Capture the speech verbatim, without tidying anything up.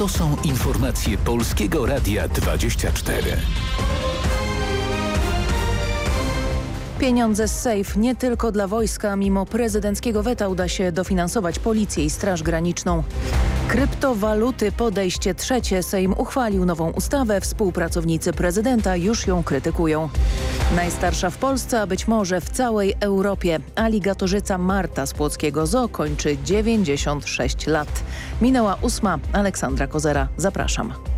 To są informacje Polskiego Radia dwadzieścia cztery. Pieniądze z Sejf nie tylko dla wojska. Mimo prezydenckiego weta uda się dofinansować policję i Straż Graniczną. Kryptowaluty podejście trzecie. Sejm uchwalił nową ustawę. Współpracownicy prezydenta już ją krytykują. Najstarsza w Polsce, a być może w całej Europie. Aligatorzyca Marta z Płockiego Zoo kończy dziewięćdziesiąt sześć lat. Minęła ósma. Aleksandra Kozera. Zapraszam.